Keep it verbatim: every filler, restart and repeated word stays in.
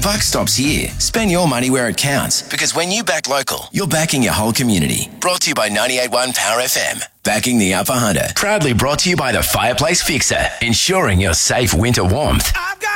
buck stops here. Spend your money where it counts, because when you back local, you're backing your whole community. Brought to you by ninety-eight point one Power F M. Backing the Upper Hunter. Proudly brought to you by the Fireplace Fixer, ensuring your safe winter warmth. I've got